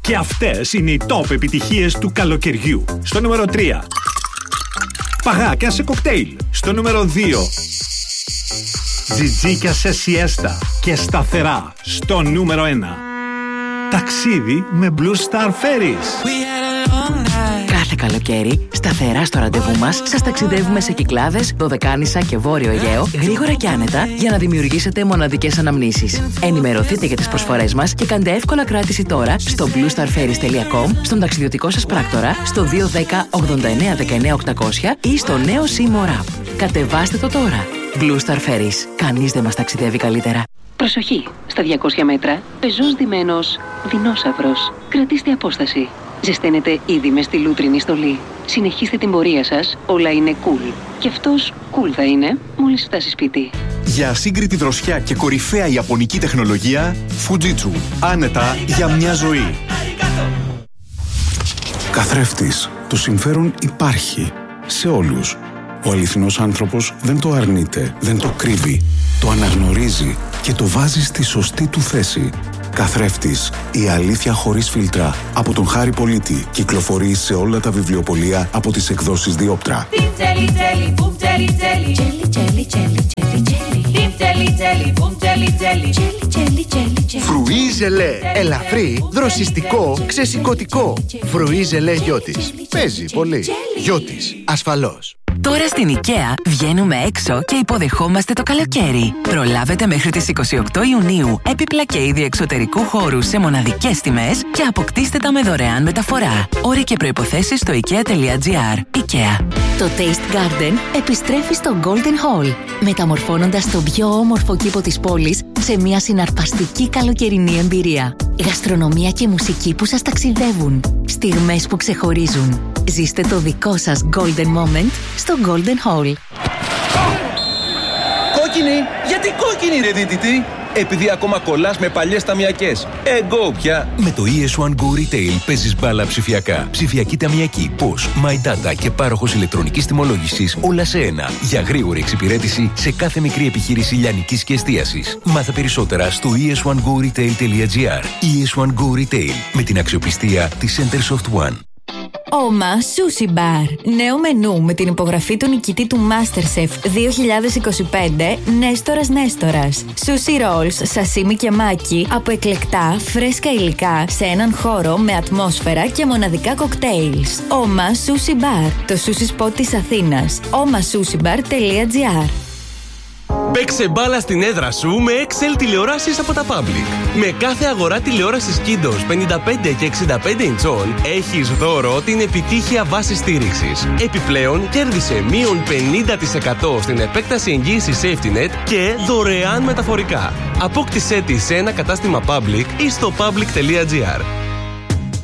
Και αυτές είναι οι top επιτυχίες του καλοκαιριού. Στο νούμερο 3. Παγάκια σε κοκτέιλ. Στο νούμερο 2. Τζιτζίκια σε σιέστα και σταθερά. Στο νούμερο 1. Ταξίδι με Blue Star Ferries. Κάθε καλοκαίρι, σταθερά στο ραντεβού μας, σας ταξιδεύουμε σε Κυκλάδες, Δωδεκάνησα και Βόρειο Αιγαίο, γρήγορα και άνετα, για να δημιουργήσετε μοναδικές αναμνήσεις. Ενημερωθείτε για τις προσφορές μας και κάντε εύκολα κράτηση τώρα στο bluestarferries.com, στον ταξιδιωτικό σας πράκτορα, στο 210 89 19 800 ή στο νέο Seymour App. Κατεβάστε το τώρα. Blue Star Ferries. Κανείς δεν μας ταξιδεύει καλύτερα. Προσοχή! Στα 200 μέτρα, πεζός ντυμένος δεινόσαυρος. Κρατήστε απόσταση. Ζεσταίνετε ήδη με στη λούτρινη στολή. Συνεχίστε την πορεία σας, όλα είναι cool. Και αυτός cool θα είναι μόλις φτάσει σπίτι. Για ασύγκριτη δροσιά και κορυφαία ιαπωνική τεχνολογία, Fujitsu. Άνετα για μια ζωή. Καθρέφτης. Το συμφέρον υπάρχει σε όλους. Ο αληθινός άνθρωπος δεν το αρνείται, δεν το κρύβει. Το αναγνωρίζει και το βάζει στη σωστή του θέση. Καθρέφτης. Η αλήθεια χωρίς φίλτρα. Από τον Χάρη Πολίτη. Κυκλοφορεί σε όλα τα βιβλιοπωλεία από τις εκδόσεις Διόπτρα. Φρουί ζελέ. Ελαφρύ, δροσιστικό, ξεσηκωτικό. Φρουί ζελέ Γιώτης. Παίζει πολύ. Γιώτης. Ασφαλώς. Τώρα στην IKEA βγαίνουμε έξω και υποδεχόμαστε το καλοκαίρι. Προλάβετε μέχρι τις 28 Ιουνίου έπιπλα και είδη εξωτερικού χώρου σε μοναδικές τιμές και αποκτήστε τα με δωρεάν μεταφορά. Όροι και προϋποθέσεις στο ikea.gr. IKEA. Το Taste Garden επιστρέφει στο Golden Hall, μεταμορφώνοντας τον πιο όμορφο κήπο της πόλης σε μια συναρπαστική καλοκαιρινή εμπειρία. Γαστρονομία και μουσική που σας ταξιδεύουν. Στιγμές που ξεχωρίζουν. Ζήστε το δικό σας Golden Moment στο Golden Hall. Κόκκινη! Γιατί κόκκινη ρε δίτητη? Επειδή ακόμα κολλάς με παλιές ταμιακές. Εγώ πια. Με το ES1 Go Retail παίζεις μπάλα ψηφιακά. Ψηφιακή ταμιακή, POS, My Data και πάροχος ηλεκτρονικής τιμολόγησης, όλα σε ένα. Για γρήγορη εξυπηρέτηση σε κάθε μικρή επιχείρηση λιανικής και εστίασης. Μάθε περισσότερα στο es1goretail.gr. ES1 Go Retail, με την αξιοπιστία της Centersoft One. Oma Sushi Bar. Νέο μενού με την υπογραφή του νικητή του MasterChef 2025, Νέστορας. Sushi rolls, σασίμι και μάκι από εκλεκτά, φρέσκα υλικά σε έναν χώρο με ατμόσφαιρα και μοναδικά κοκτέιλς. Oma Sushi Bar. Το sushi spot της Αθήνας. omasushibar.gr. Παίξε μπάλα στην έδρα σου με Excel τηλεοράσεις από τα Public. Με κάθε αγορά τηλεόρασης Kiddos 55 και 65 ιντσών έχεις δώρο την επιτύχεια βάση στήριξης. Επιπλέον κέρδισε μείον 50% στην επέκταση εγγύησης SafetyNet και δωρεάν μεταφορικά. Απόκτησέ τη σε ένα κατάστημα Public ή στο public.gr.